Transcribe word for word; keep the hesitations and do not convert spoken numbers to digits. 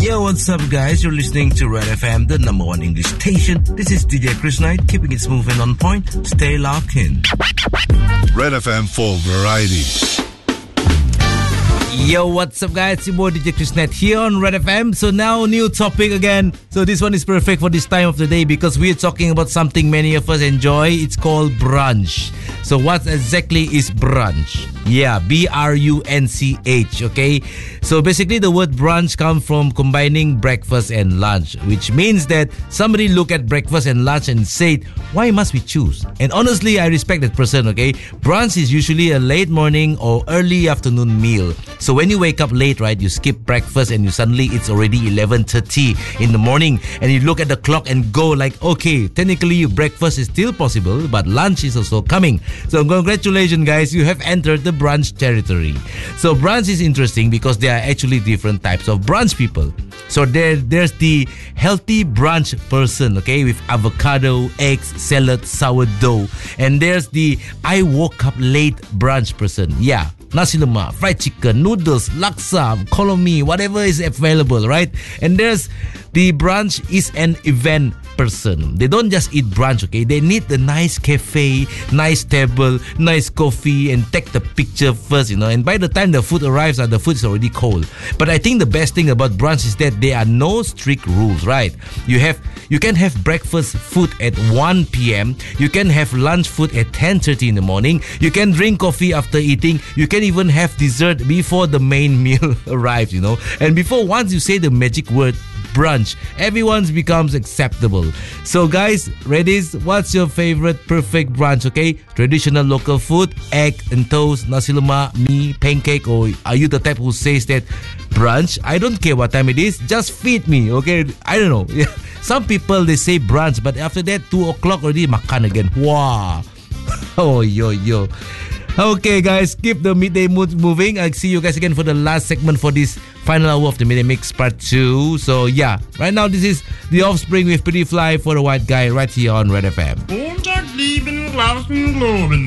Yo, what's up, guys? You're listening to Red F M, the number one English station. This is D J Chris Knight, keeping it smooth and on point. Stay locked in. Red F M for variety. Yo, what's up, guys? It's your boy D J Chris Knight here on Red F M. So now, new topic again. So this one is perfect for this time of the day because we're talking about something many of us enjoy. It's called brunch. So what exactly is brunch? Yeah, B R U N C H, okay? So basically the word brunch comes from combining breakfast and lunch, which means that somebody look at breakfast and lunch and said, why must we choose? And honestly, I respect that person, okay? Brunch is usually a late morning or early afternoon meal. So when you wake up late, right, you skip breakfast and you suddenly it's already eleven thirty in the morning and you look at the clock and go like, okay, technically breakfast is still possible, but lunch is also coming. So congratulations, guys, you have entered the brunch territory. So brunch is interesting because there are actually different types of brunch people. So there, there's the healthy brunch person, okay, with avocado, eggs, salad, sourdough. And there's the I woke up late brunch person. Yeah, nasi lemak, fried chicken, noodles, laksa, kolomi, whatever is available, right? And there's the brunch is an event person. They don't just eat brunch, okay? They need the nice cafe, nice table, nice coffee, and take the picture first, you know. And by the time the food arrives, uh, the food is already cold. But I think the best thing about brunch is that there are no strict rules, right? You have you can have breakfast food at one p.m. You can have lunch food at ten thirty in the morning. You can drink coffee after eating. You can even have dessert before the main meal arrives, you know. And before once you say the magic word brunch, everyone's becomes acceptable. So guys, ready? What's your favorite perfect brunch, okay? Traditional local food, egg and toast, nasi lemak, mee, pancake, or are you the type who says that brunch, I don't care what time it is, just feed me, okay? I don't know. Some people, they say brunch, but after that, two o'clock already makan again. Wow. Oh, yo, yo. Okay, guys, keep the midday mood moving. I'll see you guys again for the last segment for this final hour of the Midday Mix Part two. So, yeah, right now this is The Offspring with Pretty Fly for the White Guy right here on Red F M.